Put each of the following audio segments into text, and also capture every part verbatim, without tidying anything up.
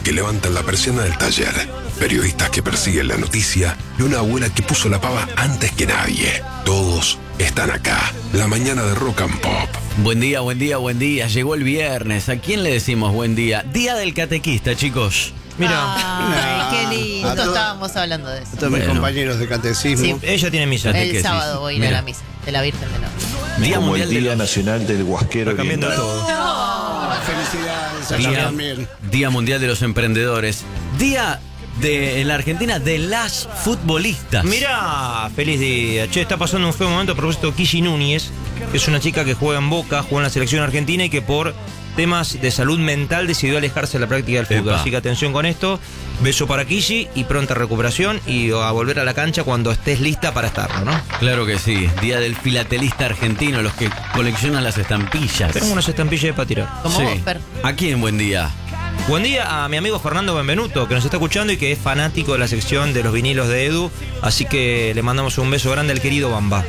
que levantan la persiana del taller, periodistas que persiguen la noticia y una abuela que puso la pava antes que nadie. Todos están acá. La mañana de Rock and Pop. Buen día, buen día, buen día. Llegó el viernes. ¿A quién le decimos buen día? Día del catequista, chicos. Mira, Ay, qué lindo. todo- Estábamos hablando de eso. a todos mis Bueno. compañeros de catecismo. Sí. Ella tiene misa. El catequesis. sábado voy a ir a Mira. la misa de la Virgen de la Día como Mundial el de Día los- Nacional del Guasquero Está cambiando Oriental. todo. Felicidades a Día, también. Día Mundial de los Emprendedores. Día de, en la Argentina de las futbolistas. Mirá, feliz día. Che, está pasando un feo momento a propósito de Kishi Núñez, que es una chica que juega en Boca, juega en la selección argentina y que por temas de salud mental decidió alejarse de la práctica del fútbol. Epa. Así que atención con esto. Beso para Kishi y pronta recuperación y a volver a la cancha cuando estés lista para estarlo, ¿no? Claro que sí. Día del filatelista argentino, los que coleccionan las estampillas. Tenemos unas estampillas para tirar. Como Sí. vos, Per. ¿A quién buen día? Buen día a mi amigo Fernando Benvenuto, que nos está escuchando y que es fanático de la sección de los vinilos de Edu. Así que le mandamos un beso grande al querido Bamba.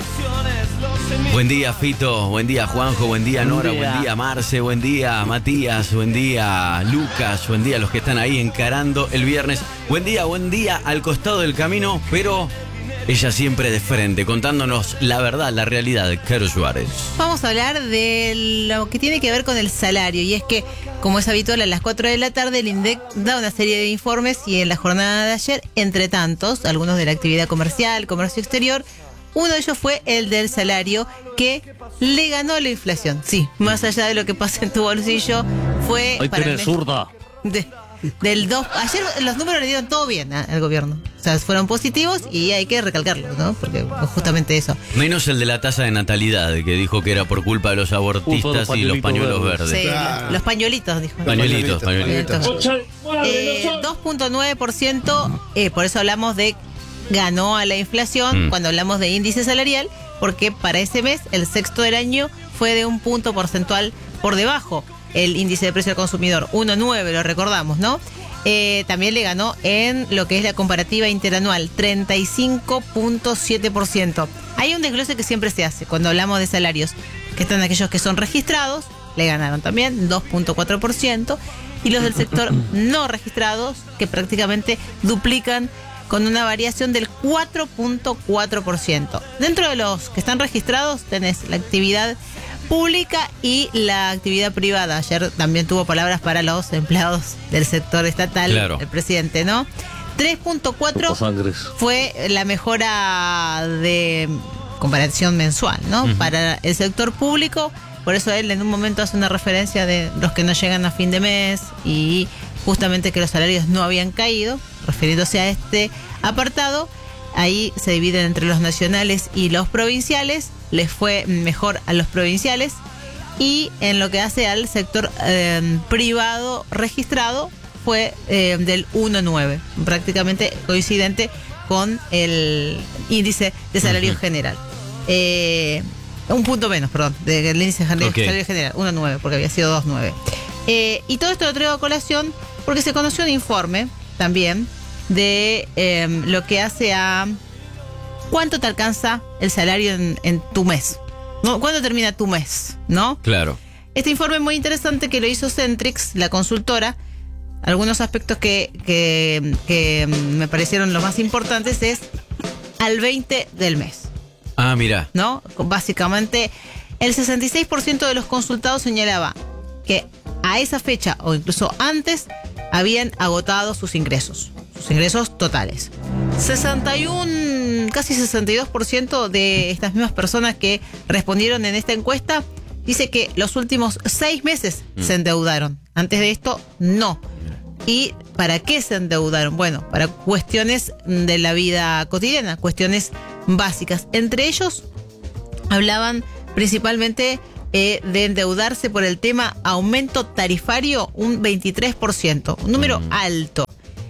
Buen día, Fito. Buen día, Juanjo. Buen día, Nora. Buen día, Marce. Buen día, Matías. Buen día, Lucas. Buen día a los que están ahí encarando el viernes. Buen día, buen día al costado del camino, pero ella siempre de frente, contándonos la verdad, la realidad. Caro Suárez. Vamos a hablar de lo que tiene que ver con el salario. Y es que, como es habitual, a las cuatro de la tarde el INDEC da una serie de informes y en la jornada de ayer, entre tantos, algunos de la actividad comercial, comercio exterior, uno de ellos fue el del salario que le ganó la inflación. Sí, más allá de lo que pasa en tu bolsillo, fue para el mes de- del dos. Ayer los números le dieron todo bien, ¿eh?, al gobierno. O sea, fueron positivos y hay que recalcarlos, ¿no? Porque justamente eso. Menos el de la tasa de natalidad, que dijo que era por culpa de los abortistas y los pañuelos verdes. Sí, Claro. los pañuelitos, dijo. Pañuelitos, Pañuelitos, pañuelitos. Eh, dos punto nueve por ciento, eh, por eso hablamos de ganó a la inflación Mm. cuando hablamos de índice salarial, porque para ese mes, el sexto del año, fue de un punto porcentual por debajo. El índice de precio al consumidor, uno punto nueve, lo recordamos, ¿no? Eh, también le ganó en lo que es la comparativa interanual, treinta y cinco punto siete por ciento. Hay un desglose que siempre se hace cuando hablamos de salarios, que están aquellos que son registrados, le ganaron también dos punto cuatro por ciento, y los del sector no registrados, que prácticamente duplican con una variación del cuatro punto cuatro por ciento. Dentro de los que están registrados tenés la actividad pública y la actividad privada. Ayer también tuvo palabras para los empleados del sector estatal, Claro. el presidente, ¿no? tres punto cuatro fue la mejora de comparación mensual, ¿no? Ujú. Para el sector público, por eso él en un momento hace una referencia de los que no llegan a fin de mes y justamente que los salarios no habían caído, refiriéndose a este apartado. Ahí se dividen entre los nacionales y los provinciales. Les fue mejor a los provinciales. Y en lo que hace al sector eh, privado registrado, fue eh, del uno punto nueve, prácticamente coincidente con el índice de salario Ujú. general. Eh, un punto menos, perdón, del índice de Ok. salario general, uno punto nueve, porque había sido dos punto nueve. Eh, y todo esto lo traigo a colación porque se conoció un informe también de eh, lo que hace a cuánto te alcanza el salario en, en tu mes, ¿no? ¿Cuándo termina tu mes? ¿No? Claro. Este informe muy interesante que lo hizo Centrix, la consultora. Algunos aspectos que, que, que me parecieron los más importantes es al veinte del mes, Ah, mira. ¿no? Básicamente, el sesenta y seis por ciento de los consultados señalaba que a esa fecha o incluso antes habían agotado sus ingresos, sus ingresos totales. sesenta y uno, casi sesenta y dos por ciento de estas mismas personas que respondieron en esta encuesta dice que los últimos seis meses Mm. se endeudaron. Antes de esto, no. ¿Y para qué se endeudaron? Bueno, para cuestiones de la vida cotidiana, cuestiones básicas. Entre ellos, hablaban principalmente eh, de endeudarse por el tema aumento tarifario, un veintitrés por ciento, un número Mm. alto.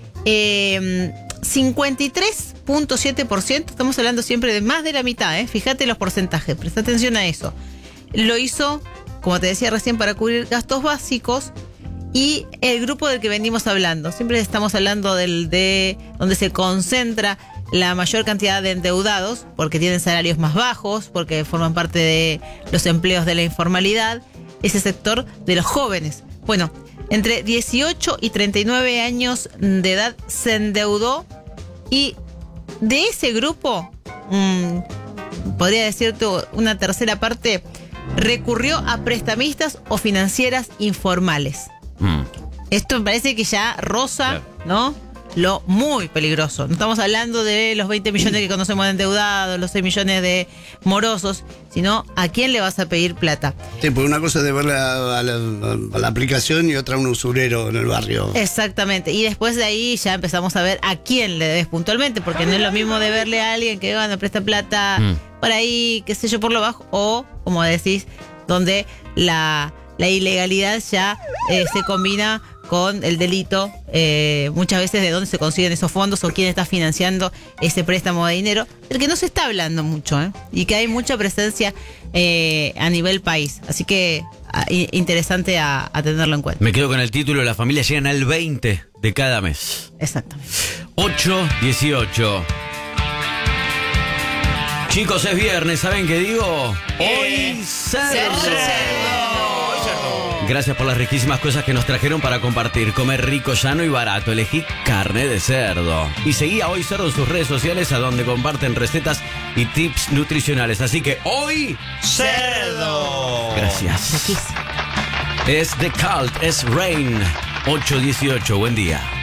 Eh, cincuenta y tres punto siete por ciento, estamos hablando siempre de más de la mitad, ¿eh? Fíjate los porcentajes, presta atención a eso. Lo hizo, como te decía recién, para cubrir gastos básicos. Y el grupo del que venimos hablando, siempre estamos hablando del de donde se concentra la mayor cantidad de endeudados, porque tienen salarios más bajos, porque forman parte de los empleos de la informalidad, ese sector de los jóvenes. Bueno, Entre dieciocho y treinta y nueve años de edad se endeudó y de ese grupo, mmm, podría decirte una tercera parte, recurrió a prestamistas o financieras informales. Mm. Esto me parece que ya roza, ¿no?, lo muy peligroso. No estamos hablando de los veinte millones que conocemos de endeudados, los seis millones de morosos, sino a quién le vas a pedir plata. Sí, porque una cosa es de ver la, a la, a la aplicación y otra un usurero en el barrio. Exactamente. Y después de ahí ya empezamos a ver a quién le debes puntualmente, porque no es lo mismo de verle a alguien que bueno, presta plata mm. por ahí, qué sé yo, por lo bajo, o, como decís, donde la, la ilegalidad ya eh, se combina con el delito, eh, muchas veces de dónde se consiguen esos fondos o quién está financiando ese préstamo de dinero, del que no se está hablando mucho, ¿eh? Y que hay mucha presencia eh, a nivel país. Así que a, interesante a, a tenerlo en cuenta. Me quedo con el título, las familias llegan al veinte de cada mes. Exactamente. ocho dieciocho. Chicos, es viernes, ¿saben qué digo? Eh, Hoy cerdo. cerdo. Gracias por las riquísimas cosas que nos trajeron para compartir. Comer rico, sano y barato. Elegí carne de cerdo. Y seguí a Hoy Cerdo en sus redes sociales, a donde comparten recetas y tips nutricionales. Así que hoy cerdo. Gracias. Es The Cult, es Rain. ocho dieciocho, buen día.